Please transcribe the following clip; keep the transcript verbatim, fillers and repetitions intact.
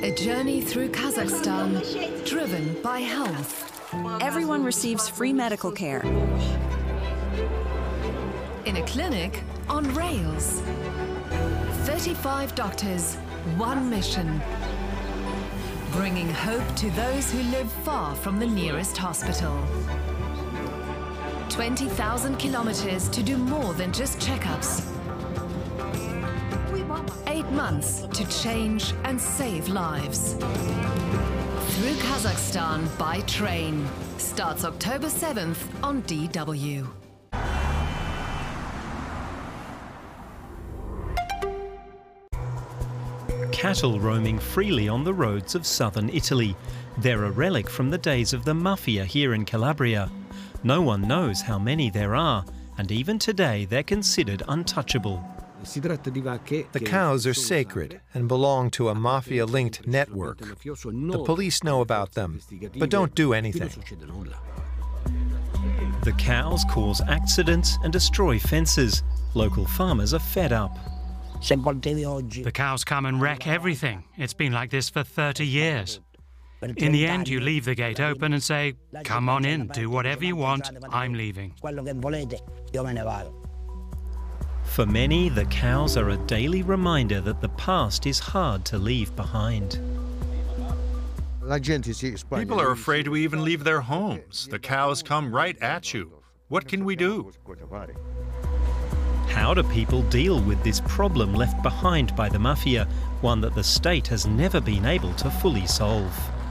A journey through Kazakhstan, driven by health. Everyone receives free medical care. In a clinic on rails. thirty-five doctors, one mission. Bringing hope to those who live far from the nearest hospital. twenty thousand kilometers to do more than just checkups. Eight months to change and save lives. Through Kazakhstan by train. Starts October seventh on D W. Cattle roaming freely on the roads of southern Italy. They're a relic from the days of the mafia here in Calabria. No one knows how many there are, and even today they're considered untouchable. The cows are sacred and belong to a mafia-linked network. The police know about them, but don't do anything. The cows cause accidents and destroy fences. Local farmers are fed up. The cows come and wreck everything. It's been like this for thirty years. In the end, you leave the gate open and say, "Come on in, do whatever you want, I'm leaving." For many, the cows are a daily reminder that the past is hard to leave behind. People are afraid to even leave their homes. The cows come right at you. What can we do? How do people deal with this problem left behind by the mafia, one that the state has never been able to fully solve?